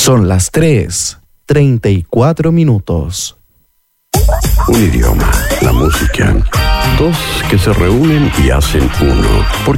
Son las 3:34. Un idioma, la música. Dos que se reúnen y hacen uno.